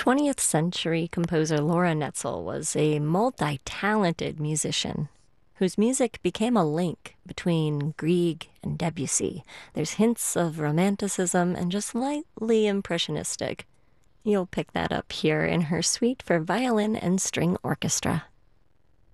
20th century composer Laura Netzel was a multi-talented musician whose music became a link between Grieg and Debussy. There's hints of romanticism and just lightly impressionistic. You'll pick that up here in her suite for violin and string orchestra.